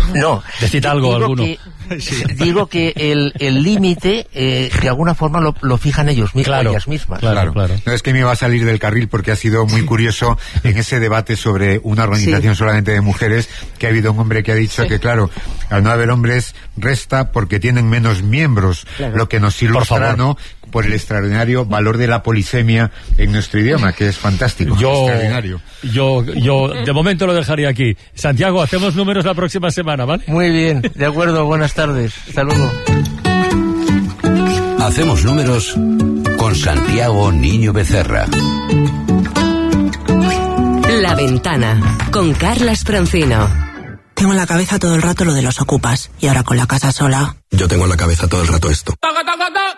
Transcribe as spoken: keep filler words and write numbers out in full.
No. Decid algo, digo alguno. Que, sí. Digo que el límite, eh, de alguna forma, lo, lo fijan ellos mismos, claro, ellas mismas. Claro, claro. No es que me iba a salir del carril porque ha sido muy curioso en ese debate sobre una organización sí. solamente de mujeres, que ha habido un hombre que ha dicho sí. que, claro, al no haber hombres resta porque tienen menos miembros, claro. lo que nos ilustra, ¿no?, por el extraordinario valor de la polisemia en nuestro idioma, que es fantástico. Yo, extraordinario. yo, yo, de momento lo dejaría aquí. Santiago, hacemos números la próxima semana, ¿vale? Muy bien, de acuerdo, buenas tardes. Hasta luego. Hacemos números con Santiago Niño Becerra. La Ventana, con Carlas Francino. Tengo en la cabeza todo el rato lo de los ocupas, y ahora con la casa sola... Yo tengo en la cabeza todo el rato esto.